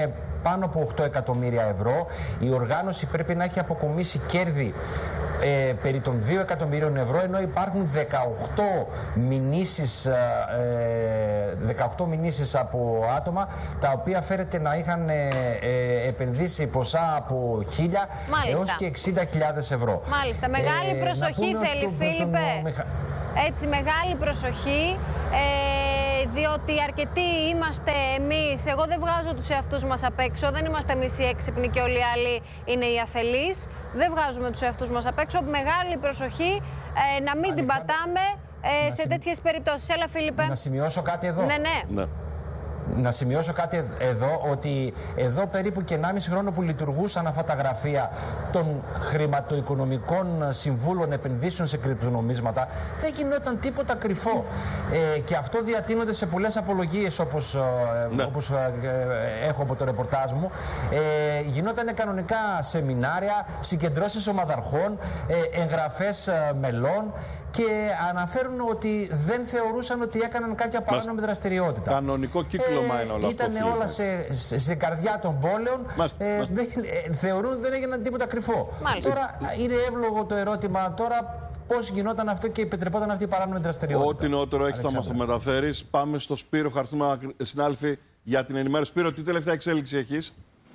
πάνω από οκτώ εκατομμύρια ευρώ. Η οργάνωση πρέπει να έχει αποκομίσει κέρδη ε, περί των δύο εκατομμυρίων ευρώ, ενώ υπάρχουν δεκαοκτώ μηνύσεις, ε, δεκαοκτώ μηνύσεις από άτομα τα οποία φέρεται να είχαν ε, ε, επενδύσει ποσά από χίλια έως και εξήντα χιλιάδες ευρώ. Μάλιστα. Μεγάλη ε, προσοχή θέλει, Φίλιππε. Μιχα... Έτσι, μεγάλη προσοχή, ε, διότι αρκετοί είμαστε εμείς. Εγώ δεν βγάζω τους εαυτούς μας απ' έξω, δεν είμαστε εμείς οι έξυπνοι και όλοι οι άλλοι είναι οι αφελείς. Δεν βγάζουμε τους εαυτούς μας απ' έξω. Μεγάλη προσοχή, ε, να μην Αλεξάνδρα, την πατάμε ε, σε τέτοιες περιπτώσεις. Έλα, Φίλιππε. Να σημειώσω κάτι εδώ. Ναι, ναι. ναι. Να σημειώσω κάτι εδώ, ότι εδώ περίπου και ενάμιση χρόνο που λειτουργούσαν αυτά τα γραφεία των χρηματοοικονομικών συμβούλων επενδύσεων σε κρυπτονομίσματα, δεν γινόταν τίποτα κρυφό. Ε, και αυτό διατείνονται σε πολλές απολογίες, όπως, ναι. όπως ε, έχω από το ρεπορτάζ μου. Ε, γινόταν κανονικά σεμινάρια, συγκεντρώσεις ομαδαρχών, ε, εγγραφές ε, μελών, και αναφέρουν ότι δεν θεωρούσαν ότι έκαναν κάποια παράνομη δραστηριότητα. Κανονικό κύκλωμα ε, είναι όλο αυτό. Ήταν όλα σε, σε, σε καρδιά των πόλεων. Μάστε, ε, μάστε. Δεν, ε, θεωρούν ότι δεν έγιναν τίποτα κρυφό. Μάλιστα. Τώρα είναι εύλογο το ερώτημα τώρα πώς γινόταν αυτό και επιτρεπόταν αυτή η παράνομη δραστηριότητα. Ό,τι νεότερο έχεις θα μας το μεταφέρεις. Πάμε στο Σπύρο. Ευχαριστούμε, συνάδελφοι, για την ενημέρωση. Σπύρο, τι τελευταία εξέλιξη έχεις?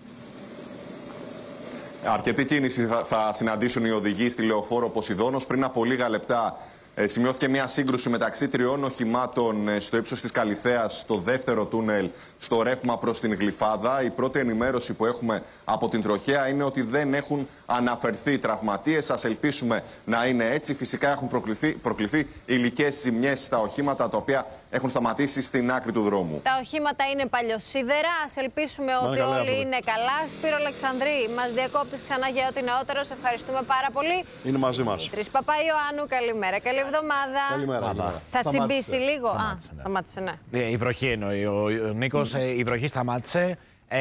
Αρκετή κίνηση θα, θα συναντήσουν οι οδηγοί στη Λεωφόρο Ποσειδώνος. Πριν από λίγα λεπτά ε, σημειώθηκε μια σύγκρουση μεταξύ τριών οχημάτων ε, στο ύψος της Καλιθέας, στο δεύτερο τούνελ, στο ρεύμα προς την Γλυφάδα. Η πρώτη ενημέρωση που έχουμε από την τροχέα είναι ότι δεν έχουν αναφερθεί τραυματίες. Ας ελπίσουμε να είναι έτσι. Φυσικά έχουν προκληθεί, προκληθεί υλικές ζημιές στα οχήματα, τα οποία έχουν σταματήσει στην άκρη του δρόμου. Τα οχήματα είναι παλιοσίδερα. Ας ελπίσουμε ότι όλοι άνθρωποι. είναι καλά. Σπύρο Αλεξανδρή, μας διακόπτεις ξανά για ό,τι νεότερο. Σε ευχαριστούμε πάρα πολύ. Είναι μαζί μας. Δημήτρης Παπαϊωάννου, καλημέρα. Καλή εβδομάδα. Καλημέρα. Καλημέρα. Θα τσιμπήσει λίγο. Σταμάτησε, ναι. Α, σταμάτησε, ναι. Η βροχή εννοεί ο, ο Νίκος. Mm. Η βροχή σταμάτησε.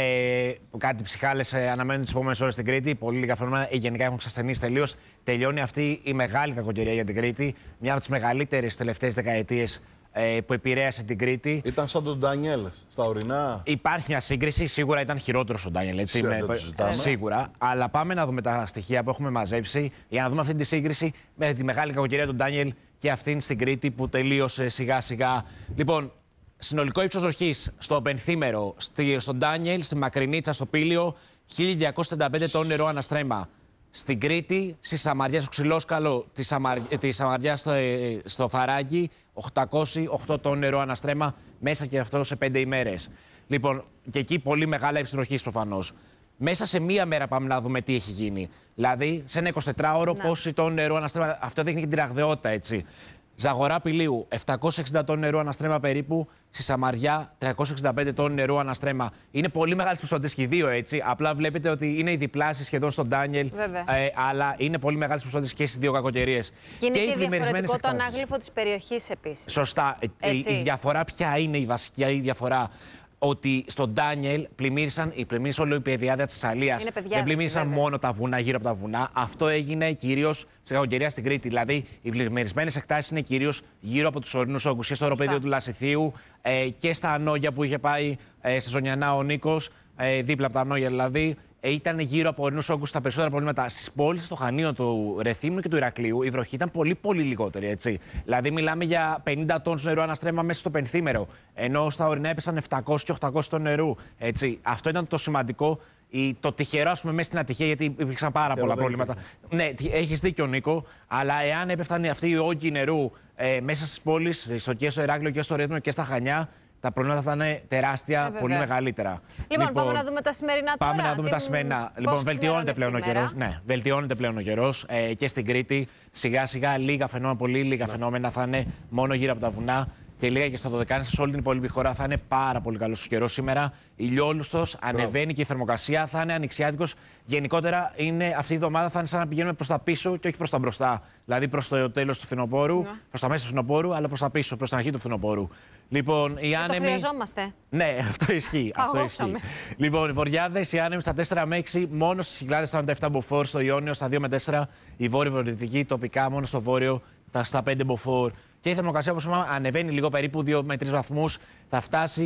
Ε, κάτι ψυχάλες ε, αναμένουν τις επόμενες ώρες στην Κρήτη. Πολύ λίγα φαινόμενα ε, γενικά έχουν ξασθενήσει τελείως. Τελειώνει αυτή η μεγάλη κακοκαιρία για την Κρήτη. Μια από τις μεγαλύτερες τελευταίες δεκαετίες ε, που επηρέασε την Κρήτη. Ήταν σαν τον Ντάνιελ στα ορεινά. Υπάρχει μια σύγκριση. Σίγουρα ήταν χειρότερος ο Ντάνιελ. Έτσι, με, ε, σίγουρα. Αλλά πάμε να δούμε τα στοιχεία που έχουμε μαζέψει για να δούμε αυτή τη σύγκριση με τη μεγάλη κακοκαιρία του Ντάνιελ και αυτήν στην Κρήτη που τελείωσε σιγά σιγά. Λοιπόν, συνολικό ύψος βροχής στο Πενθήμερο, στον Ντάνιελ, στη Μακρινίτσα, στο Πήλιο, χίλια διακόσια τριάντα πέντε τόν νερό αναστρέμα. Στην Κρήτη, στη Σαμαριά, στο Ξυλόσκαλο, τη, Σαμαρ... τη Σαμαριά στο, στο Φαράγγι, οκτακόσια οκτώ τόν νερό αναστρέμα, μέσα και αυτό σε πέντε ημέρες. Λοιπόν, και εκεί πολύ μεγάλα ύψη βροχής προφανώς. Μέσα σε μία μέρα πάμε να δούμε τι έχει γίνει. Δηλαδή, σε ένα εικοσιτετράωρο, ναι. πόση τόν νερό αναστρέμα. Αυτό δείχνει και την ραγδαιότητα, έτσι. Ζαγορά Πηλίου, επτακόσια εξήντα τόν νερού αναστρέμα περίπου. Στη Σαμαριά, τριακόσια εξήντα πέντε τόν νερού αναστρέμα. Είναι πολύ μεγάλες ποσότητες και οι δύο, έτσι. Απλά βλέπετε ότι είναι οι διπλάσεις σχεδόν στον Ντάνιελ. Ε, αλλά είναι πολύ μεγάλες ποσότητες και στις δύο κακοκαιρίες. Και είναι και, και διαφορετικό το ανάγλυφο της περιοχής επίσης. Σωστά. Η, η διαφορά, ποια είναι η βασική η διαφορά? Ότι στον Ντάνιελ πλημμύρισαν, η πλημμύρισε όλη η παιδιάδα της Θεσσαλίας. Δεν πλημμύρισαν βέβαια. μόνο τα βουνά γύρω από τα βουνά. Αυτό έγινε κυρίως σε κακοκαιρία στην Κρήτη. Δηλαδή, οι πλημμυρισμένες εκτάσεις είναι κυρίως γύρω από τους ορεινούς όγκους και στο οροπέδιο του Λασιθίου ε, και στα Ανόγια που είχε πάει ε, σε Ζωνιανά ο Νίκος, ε, δίπλα από τα Ανόγια δηλαδή. Ε, ήταν γύρω από ορεινούς όγκους τα περισσότερα προβλήματα. Στις πόλεις, στο Χανίο, του Ρεθύμνου και του Ηρακλείου, η βροχή ήταν πολύ, πολύ λιγότερη. Έτσι. Δηλαδή, μιλάμε για πενήντα τόνους νερού αναστρέμα μέσα στο Πενθήμερο. Ενώ στα ορεινά έπεσαν επτακόσια και οχτακόσια τόν νερού. Έτσι. Αυτό ήταν το σημαντικό. Η, το τυχερό, ας πούμε, μέσα στην ατυχία, γιατί υπήρξαν πάρα πολλά προβλήματα. Ναι, έχεις δίκιο, Νίκο, αλλά εάν έπεφταν αυτοί οι όγκοι νερού ε, μέσα στις πόλεις, στο, και στο Ηράκλειο και στο Ρέθμνο και στα Χανιά, τα προβλήματα θα είναι τεράστια, ε, πολύ μεγαλύτερα. Λοιπόν, λοιπόν, πάμε να δούμε τα σημερινά τώρα. Πάμε να δούμε τα σημερινά. Λοιπόν, βελτιώνεται πλέον ο καιρός. Ναι, βελτιώνεται πλέον ο καιρός ε, και στην Κρήτη. Σιγά σιγά λίγα φαινόμενα, πολύ λίγα ναι. φαινόμενα θα είναι μόνο γύρω από τα βουνά και λίγα και στα Δωδεκάνησα. Σε όλη την υπόλοιπη χώρα θα είναι πάρα πολύ καλός ο καιρός σήμερα. Ηλιόλουστος, ανεβαίνει και η θερμοκρασία, θα είναι ανοιξιάτικος. Γενικότερα είναι, αυτή η εβδομάδα θα είναι σαν να πηγαίνουμε προς τα πίσω και όχι προς τα μπροστά. Δηλαδή προς το τέλος του φθινοπόρου, ναι. προς τα μέσα του φθινοπόρου, αλλά προς τα πίσω, προς την αρχή του φθινοπόρου. Λοιπόν, οι άνεμοι. Το χρειαζόμαστε. Ναι, αυτό ισχύει. αυτό ισχύει. Λοιπόν, οι βορειάδες, οι άνεμοι στα τέσσερα με έξι, μόνο στις Κυκλάδες στα επτά μποφόρ, στο Ιόνιο στα δύο με τέσσερα, η βόρειο-βορειοδυτική τοπικά, μόνο στο βόρειο στα πέντε μποφόρ. Και η θερμοκρασία, όπως είπαμε, ανεβαίνει λίγο περίπου δύο με τρεις βαθμούς. Θα φτάσει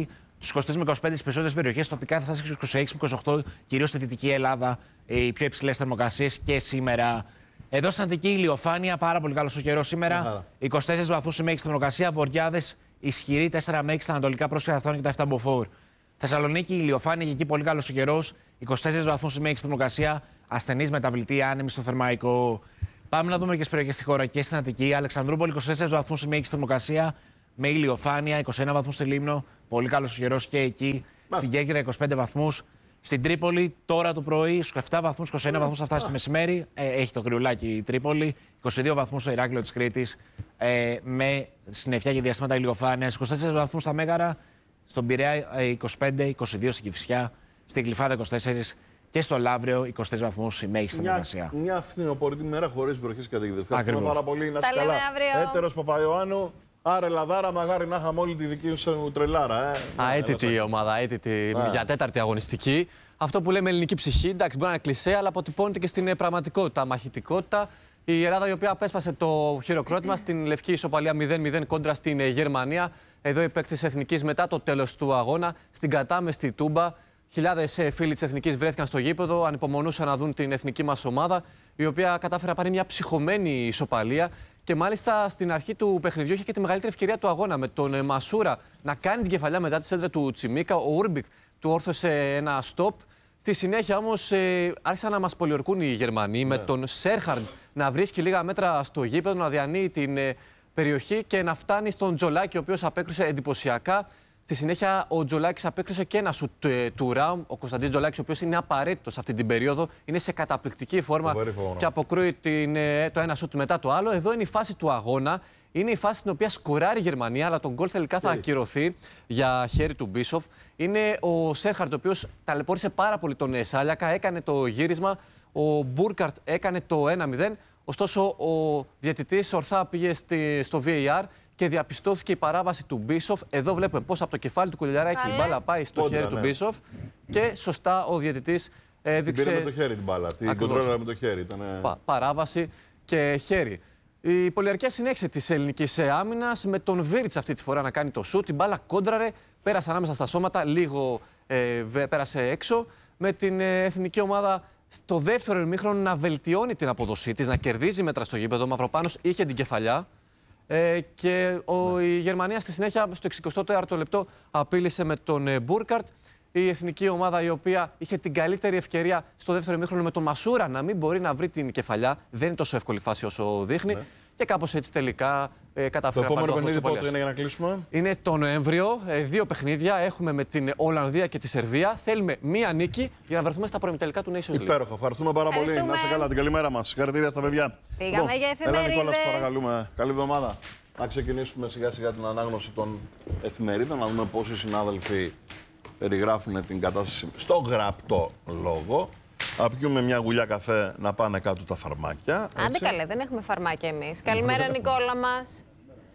Στους είκοσι τρεις με είκοσι πέντε στις περισσότερες περιοχές τοπικά θα φτάσει στους είκοσι έξι με είκοσι οκτώ, κυρίως στη Δυτική Ελλάδα, οι πιο υψηλές θερμοκρασίες και σήμερα. Εδώ στην Αττική ηλιοφάνεια, πάρα πολύ καλός ο καιρός σήμερα. είκοσι τέσσερις βαθμούς η μέγιστη θερμοκρασία, Βορειάδες ισχυρή τέσσερα με έξι στα ανατολικά πρόσφυγα Αθώνα και τα επτά μποφόρ. Θεσσαλονίκη ηλιοφάνεια και εκεί πολύ καλός ο καιρός, είκοσι τέσσερις βαθμούς η μέγιστη θερμοκρασία, ασθενής μεταβλητή άνεμη στο θερμαϊκό. Πάμε να δούμε μερικές περιοχές στη χώρα και στην Αττική. Αλεξανδρούπολη είκοσι τέσσερις βαθμούς η μέγιστη θερμοκρασία, με ηλιοφάνεια, είκοσι ένα βαθμούς στη Λίμνο, πολύ καλός ο καιρός και εκεί. Μα. Στην Κέρκυρα είκοσι πέντε βαθμούς. Στην Τρίπολη τώρα το πρωί στους επτά βαθμούς, είκοσι ένα βαθμούς θα φτάσει το μεσημέρι. Ε, έχει το κρυουλάκι η Τρίπολη. είκοσι δύο βαθμούς στο Ηράκλειο της Κρήτης, ε, με συννεφιά και διαστήματα ηλιοφάνειας. είκοσι τέσσερις βαθμούς στα Μέγαρα. Στον Πειραιά είκοσι πέντε, είκοσι δύο στην Κηφισιά. Στην Γλυφάδα είκοσι τέσσερα και στο Λαύριο είκοσι τρεις βαθμούς η μέγιστη θερμοκρασία. Μια φθινοπορητή μέρα χωρίς βροχές και καταιγίδες. Ευχαριστούμε πάρα πολύ. Να τα είσαι καλά. Έτερος Παπαϊωάννου. Άρα, Ελλαδάρα, μαγάρι να είχαμε όλη τη δική σου τρελάρα. Ε. Αίτητη η ομάδα, αίτητη για τέταρτη αγωνιστική. Αυτό που λέμε ελληνική ψυχή, εντάξει, μπορεί να είναι κλισέ, αλλά αποτυπώνεται και στην πραγματικότητα. Μαχητικότητα. Η Ελλάδα, η οποία απέσπασε το χειροκρότημα στην λευκή ισοπαλία μηδέν μηδέν κόντρα στην Γερμανία. Εδώ οι παίκτες της Εθνικής μετά το τέλος του αγώνα, στην κατάμεστη Τούμπα. Χιλιάδες φίλοι της Εθνικής βρέθηκαν στο γήπεδο, ανυπομονούσαν να δουν την εθνική μας ομάδα, η οποία κατάφερε να πάρει μια ψυχωμένη ισοπαλία. Και μάλιστα στην αρχή του παιχνιδιού είχε και τη μεγαλύτερη ευκαιρία του αγώνα με τον Μασούρα να κάνει την κεφαλιά μετά τη σέντρα του Τσιμίκα. Ο Ούρμπικ του όρθωσε ένα στόπ. Στη συνέχεια όμως ε, άρχισαν να μας πολιορκούν οι Γερμανοί, ναι, με τον Σέρχαρντ να βρίσκει λίγα μέτρα στο γήπεδο, να διανύει την ε, περιοχή και να φτάνει στον Τζολάκη, ο οποίος απέκρουσε εντυπωσιακά. Στη συνέχεια, ο Τζολάκης απέκρουσε και ένα σουτ ε, του Ράουμ. Ο Κωνσταντίνος Τζολάκης, ο οποίος είναι απαραίτητος αυτή την περίοδο, είναι σε καταπληκτική φόρμα και αποκρούει την, ε, το ένα σουτ μετά το άλλο. Εδώ είναι η φάση του αγώνα. Είναι η φάση στην οποία σκοράρει η Γερμανία, αλλά τον γκολ τελικά θα ακυρωθεί για χέρι του Μπίσοφ. Είναι ο Σέρχαρντ, ο οποίος ταλαιπώρησε πάρα πολύ τον Σάλιακα, έκανε το γύρισμα. Ο Μπούρκαρτ έκανε το ένα μηδέν. Ωστόσο, ο διαιτητής ορθά πήγε στη, στο βι έι αρ και διαπιστώθηκε η παράβαση του Μπίσοφ. Εδώ βλέπουμε πώς από το κεφάλι του Κουλιαράκη η μπάλα πάει στο Κόντρα, χέρι ναι. του Μπίσοφ. Και σωστά ο διαιτητής έδειξε. Την πήρε με το χέρι την μπάλα. Την κοντρόλα με το χέρι. Ήτανε... Πα, παράβαση και χέρι. Η πολυαρκία συνέχισε της ελληνικής άμυνας με τον Βίριτς αυτή τη φορά να κάνει το σουτ. Η μπάλα κόντραρε, πέρασε ανάμεσα στα σώματα, λίγο ε, πέρασε έξω. Με την ε, εθνική ομάδα στο δεύτερο ημίχρονο να βελτιώνει την απόδοσή της, να κερδίζει μέτρα στο γήπεδο. Ο Μαυροπάνος είχε την κεφαλιά. Ε, και ο, η Γερμανία στη συνέχεια στο εξηκοστό τέταρτο λεπτό απείλησε με τον ε, Μπούρκαρτ. Η εθνική ομάδα, η οποία είχε την καλύτερη ευκαιρία στο δεύτερο ημίχρονο με τον Μασούρα να μην μπορεί να βρει την κεφαλιά. Δεν είναι τόσο εύκολη φάση όσο δείχνει. Ναι. Και κάπως έτσι τελικά ε, καταφέρει να πάρει το επόμενο παιχνίδι πότε είναι για να κλείσουμε? Είναι το Νοέμβριο. Ε, δύο παιχνίδια έχουμε με την Ολλανδία και τη Σερβία. Θέλουμε μία νίκη για να βρεθούμε στα προημιτελικά του Nations League. Υπέροχα. Ευχαριστούμε πάρα πολύ. Να είσαι καλά. Την καλημέρα μας. Συγχαρητήρια στα παιδιά. Πήγαμε για εφημερίδες. Έλα, Νικόλα, σας παρακαλούμε. Καλή εβδομάδα. Να ξεκινήσουμε σιγά σιγά την ανάγνωση των εφημερίδων, να δούμε πόσοι συνάδελφοι περιγράφουν την κατάσταση στο γραπτό λόγο. Να πιούμε μια γουλιά καφέ, να πάνε κάτω τα φαρμάκια. Άντε καλέ, δεν έχουμε φαρμάκια εμείς. Καλημέρα Νικόλα μας.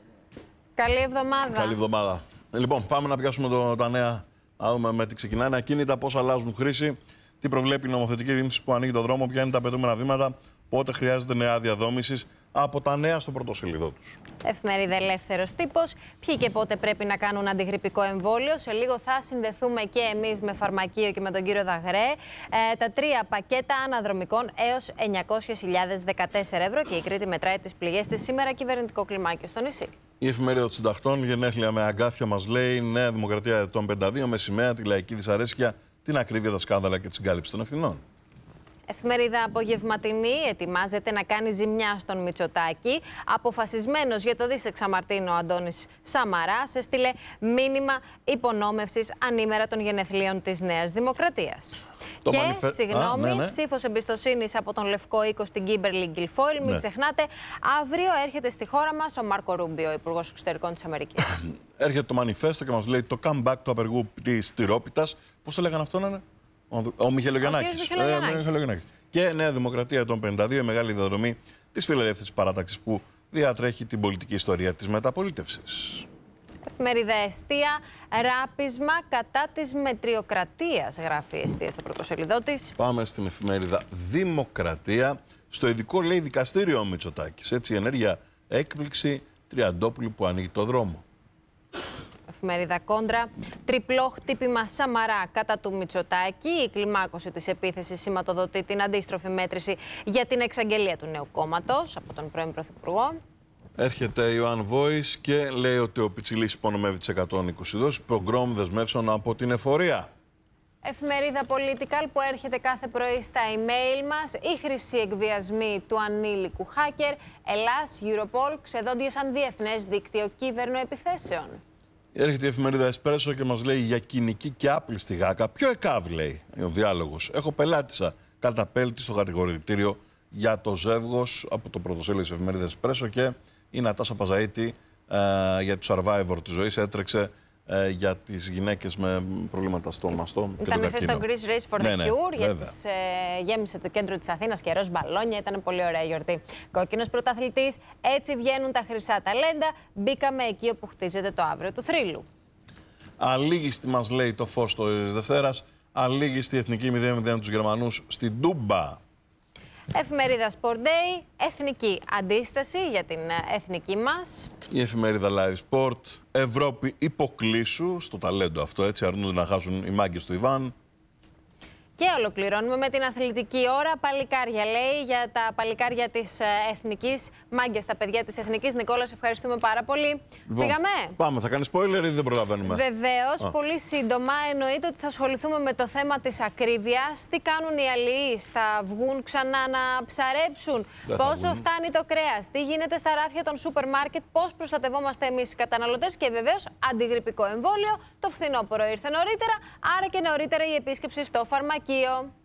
Καλή εβδομάδα. Καλή εβδομάδα. Λοιπόν, πάμε να πιάσουμε το, τα νέα, να δούμε με τι ξεκινάνε. Ακίνητα, πώς αλλάζουν χρήση, τι προβλέπει η νομοθετική ρύθμιση που ανοίγει το δρόμο, ποια είναι τα απαιτούμενα βήματα, πότε χρειάζεται νέα άδεια δόμησης. Από τα νέα στο πρωτοσέλιδό τους. Εφημερίδα Ελεύθερος Τύπος. Ποιοι και πότε πρέπει να κάνουν αντιγρυπικό εμβόλιο. Σε λίγο θα συνδεθούμε και εμείς με φαρμακείο και με τον κύριο Δαγρέ. Ε, τα τρία πακέτα αναδρομικών έως εννιακόσιες χιλιάδες δεκατέσσερα ευρώ και η Κρήτη μετράει τις πληγές της σήμερα, κυβερνητικό κλιμάκιο στο νησί. Η εφημερίδα των Συντακτών, γενέθλια με αγκάθια, μας λέει Νέα Δημοκρατία ετών πενήντα δύο με σημαία τη λαϊκή δυσαρέσκεια, την ακρίβεια, τα σκάνδαλα και τη συγκάλυψη των ευθυνών. Εφημερίδα Απογευματινή ετοιμάζεται να κάνει ζημιά στον Μητσοτάκη. Αποφασισμένος για το δισεξαμαρτίνο ο Αντώνης Σαμαράς έστειλε μήνυμα υπονόμευσης ανήμερα των γενεθλίων της Νέας Δημοκρατίας. Το και, μανιφε... συγγνώμη, Α, ναι, ναι. ψήφος εμπιστοσύνης από τον Λευκό Οίκο στην Κίμπερλι Γκιλφόιλ. Μην ναι. ξεχνάτε, αύριο έρχεται στη χώρα μας ο Μάρκο Ρούμπιο, Υπουργός Εξωτερικών της Αμερικής. Έρχεται το μανιφέστο και μας λέει το comeback του απεργού της Τυρόπιτας. Πώς το λέγανε αυτό να είναι? Ο, ο Μιχαηλογιαννάκης. Ε, και Νέα Δημοκρατία των πενήντα δύο, η μεγάλη διαδρομή της φιλελεύθερης παράταξης που διατρέχει την πολιτική ιστορία της μεταπολίτευσης. Εφημερίδα Εστία, ράπισμα κατά της μετριοκρατίας, γράφει η Εστία στο πρωτοσέλιδό της. Πάμε στην εφημερίδα Δημοκρατία. Στο ειδικό λέει δικαστήριο ο Μητσοτάκης. Έτσι η ενέργεια έκπληξη Τριαντόπουλου που ανοίγει το δρόμο. εφημερίδα Κόντρα. Τριπλό χτύπημα Σαμαρά κατά του Μητσοτάκη. Η κλιμάκωση της επίθεσης σηματοδοτεί την αντίστροφη μέτρηση για την εξαγγελία του νέου κόμματος από τον πρώην Πρωθυπουργό. Έρχεται η Ιωάνν Voice και λέει ότι ο Πιτσιλής υπονομεύει τις εκατόν είκοσι δόσεις προγκρόμ δεσμεύσεων από την εφορία. Εφημερίδα Political που έρχεται κάθε πρωί στα email μας. Οι χρυσοί εκβιασμοί του ανήλικου hacker. Ελλάς, Europol ξεδόντιασαν διεθνές δίκτυο κύβερνο-επιθέσεων. Έρχεται η εφημερίδα Espresso και μας λέει για κοινική και άπλιστη γάκα. Πιο εκάβ, λέει ο διάλογος. Έχω πελάτησα καταπέλτη στο κατηγορητήριο για το ζεύγος από το πρωτοσέλιδο της εφημερίδας Espresso και η Νατάσα Παζαΐτη ε, για το Survivor της ζωής έτρεξε ε, για τις γυναίκες με προβλήματα στο μαστό και τον καρκίνο. Ήταν χθες το Greece Race for the ναι, ναι, Cure, βέβαια. γιατί ε, γέμισε το κέντρο της Αθήνας και ροζ μπαλόνια, ήταν πολύ ωραία γιορτή. Κόκκινος πρωταθλητής, έτσι βγαίνουν τα χρυσά ταλέντα, μπήκαμε εκεί όπου χτίζεται το αύριο του θρύλου. Αλήγιστη μας λέει το φως της Δευτέρας, αλήγιστη εθνική μηδέν μηδέν τους Γερμανούς στην Τούμπα. Εφημερίδα Sport Day, εθνική αντίσταση για την εθνική μας. Η εφημερίδα Live Sport, Ευρώπη υποκλήσου, στο ταλέντο αυτό έτσι, αρνούνται να χάσουν οι μάγκες του Ιβάν. Και ολοκληρώνουμε με την αθλητική ώρα. Παλικάρια λέει για τα παλικάρια της εθνικής. Μάγκες, τα παιδιά της εθνικής. Νικόλα, σε ευχαριστούμε πάρα πολύ. Λοιπόν, Πήγαμε. Πάμε, θα κάνει spoiler ή δεν προλαβαίνουμε? Βεβαίως, Α. πολύ σύντομα. Εννοείται ότι θα ασχοληθούμε με το θέμα της ακρίβειας. Τι κάνουν οι αλληλείς, θα βγουν ξανά να ψαρέψουν, Δεν πόσο φτάνει το κρέας, τι γίνεται στα ράφια των σούπερ μάρκετ, πώς προστατευόμαστε εμείς οι καταναλωτές και βεβαίως αντιγρυπικό εμβόλιο. Το φθινόπωρο ήρθε νωρίτερα, άρα και νωρίτερα η επίσκεψη στο φαρμακείο.